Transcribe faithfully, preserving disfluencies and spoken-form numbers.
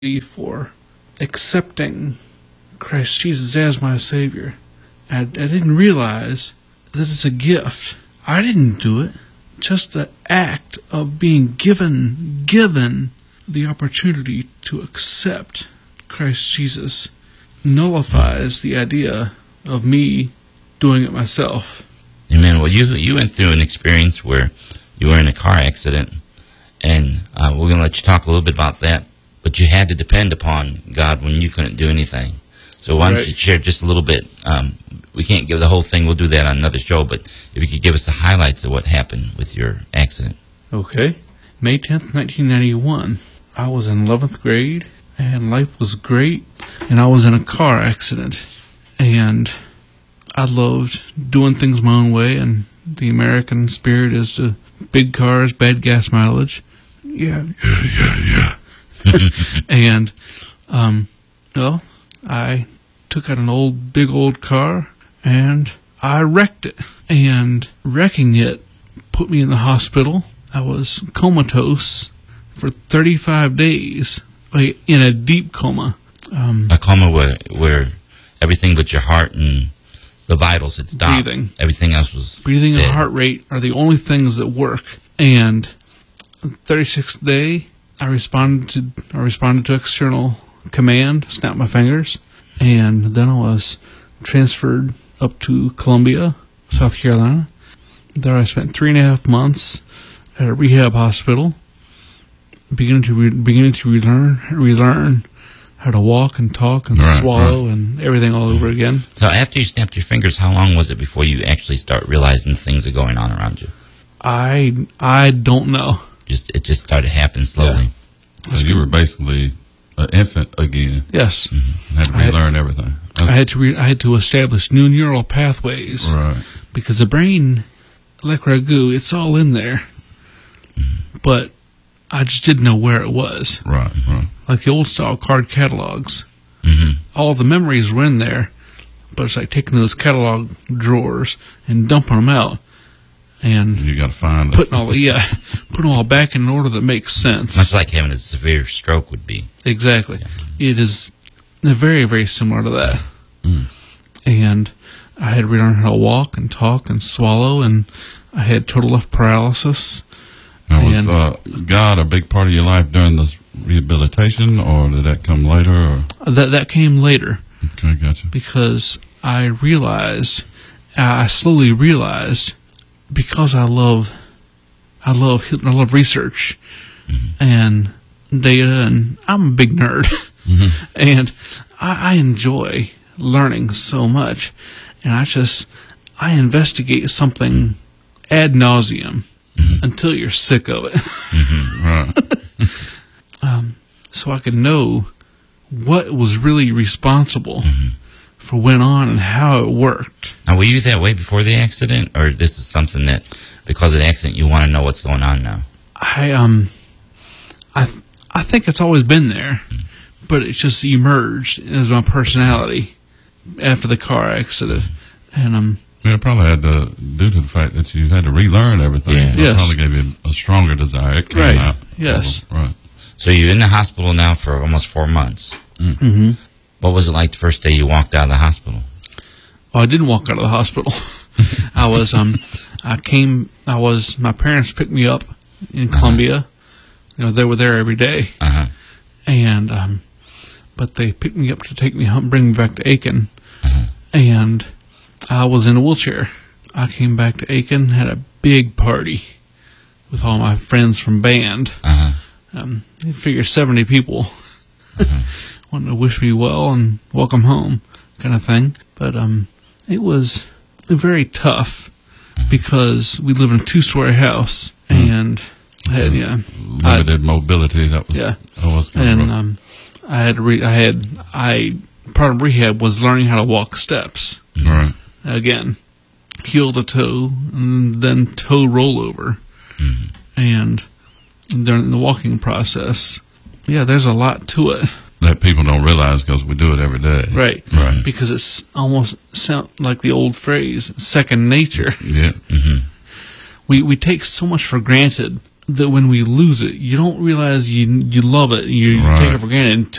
for accepting Christ Jesus as my Savior. I, I didn't realize that it's a gift. I didn't do it. Just the act of being given, given the opportunity to accept Christ Jesus nullifies the idea of me doing it myself. Amen. Well, you you went through an experience where you were in a car accident, and uh, we're going to let you talk a little bit about that, but you had to depend upon God when you couldn't do anything. So why don't Right. you share just a little bit? Um, we can't give the whole thing. We'll do that on another show, but if you could give us the highlights of what happened with your accident. Okay. May tenth, nineteen ninety-one. I was in eleventh grade, and life was great, and I was in a car accident. And I loved doing things my own way, and the American spirit is to big cars, bad gas mileage. Yeah, yeah, yeah, yeah. And, um, well, I took out an old, big old car, and I wrecked it. And wrecking it put me in the hospital. I was comatose for thirty-five days, like in a deep coma. Um, A coma where, where everything but your heart and the vitals had stopped. Breathing. Everything else was breathing dead. and heart rate are the only things that work. And on the thirty-sixth day, I responded to I responded to external command, snapped my fingers, and then I was transferred up to Columbia, South Carolina. There I spent three and a half months at a rehab hospital, beginning to re- beginning to relearn relearn how to walk and talk and Right, swallow and everything all over again. So after you snapped your fingers, how long was it before you actually start realizing things are going on around you? I I don't know. Just It just started happening slowly. So you were basically an infant again. Yes. Mm-hmm. Had to I- relearn everything. I had to re- I had to establish new neural pathways Right. because the brain, like ragu, it's all in there, but I just didn't know where it was. Right. Right. Like the old style card catalogs, Mm-hmm. all the memories were in there, but it's like taking those catalog drawers and dumping them out and You got to find putting all yeah, putting them all back in an order that makes sense. Much like having a severe stroke would be. Exactly. It is very, very similar to that. Mm. And I had to relearn how to walk and talk and swallow, and I had total left paralysis. Now, was And- uh, God a big part of your life during this rehabilitation, or did that come later? Or That that came later okay, gotcha. because I realized, I slowly realized, because I love, I love, I love research and data, and I'm a big nerd, Mm-hmm. and I, I enjoy learning so much, and I just I investigate something ad nauseum until you're sick of it, Right. so I could know what was really responsible for what went on and how it worked. Now, were you that way before the accident, or this is something that, because of the accident, you want to know what's going on now? I um, I I think it's always been there, but it just emerged as my personality after the car accident, and um. Yeah, it probably had to due to the fact that you had to relearn everything. Yeah. So Yes. it probably gave you a stronger desire. It came Right. out. Yes. Right. So you're in the hospital now for almost four months. Mm-hmm. What was it like the first day you walked out of the hospital? Oh, I didn't walk out of the hospital. I was um, I came. I was. My parents picked me up in Columbia. You know, they were there every day, Uh-huh. and um, but they picked me up to take me home, bring me back to Aiken, and I was in a wheelchair. I came back to Aiken, had a big party with all my friends from band. Uh-huh. Um, you figure seventy people wanting to wish me well and welcome home, kind of thing. But um, it was very tough because we live in a two-story house, and I had yeah, I, Limited mobility. That was. yeah, That was kind and of rough. um, I had re- I had I part of rehab was learning how to walk steps Right. again, heel to toe, and then toe rollover, and during the walking process, yeah, there's a lot to it. That people don't realize because we do it every day. Right. Right. Because it's almost sound like the old phrase, second nature. Yeah. Mm-hmm. We we take so much for granted that when we lose it, you don't realize you you love it. You, you Right. take it for granted